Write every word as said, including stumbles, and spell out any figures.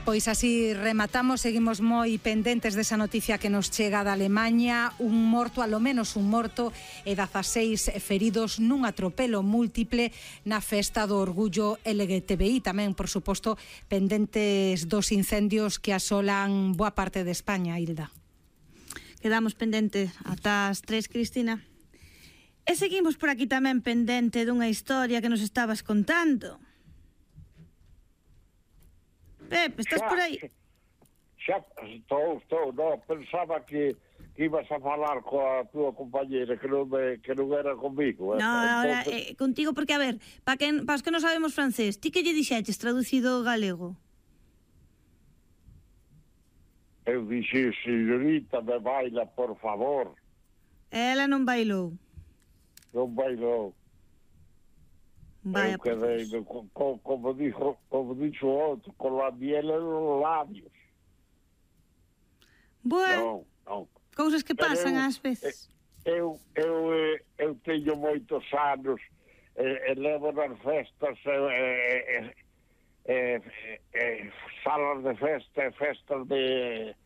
Pois así rematamos, seguimos moi pendentes desa noticia que nos chega da Alemanha. Un morto, alo menos un morto, e dezaseis feridos nun atropelo múltiple na festa do orgullo L G T B I. Tamén, por suposto, pendentes dos incendios que asolan boa parte de España, Hilda. Quedamos pendentes ata as tres, Cristina. E seguimos por aquí tamén pendente dunha historia que nos estabas contando. Pepe, estás xa, por aí? Xa, estou, estou, no, pensaba que, que ibas a falar coa túa compañera que non, me, que non era comigo. No, eh? ahora, Entonces, eh, contigo, porque, a ver, para que, pa os que non sabemos francés, ti que lle dixeches traducido ao galego? Eu dixi, señorita, me baila, por favor. Ela non bailou. Non bailou. Vaya, Eu quedei, pues. co, co, como dixo, como dixo outro, con la miel en los labios. Bueno, Non, non. cousas que Pero pasan eu, ás veces. Eu, eu, eu, eu teño moitos anos, e, e levo nas festas, e, e, e, e, e, salas de festa, e festas de,